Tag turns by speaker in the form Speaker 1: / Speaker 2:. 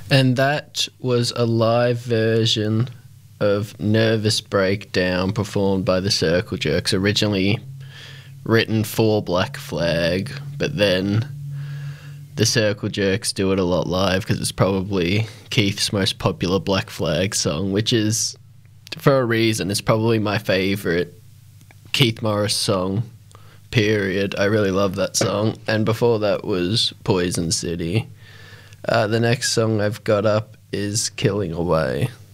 Speaker 1: And that was a live version of Nervous Breakdown performed by the Circle Jerks, originally written for Black Flag, but then the Circle Jerks do it a lot live because it's probably Keith's most popular Black Flag song, which is, for a reason, it's probably my favourite Keith Morris song, period. I really love that song. And before that was Poison City. The next song I've got up is Killing Away.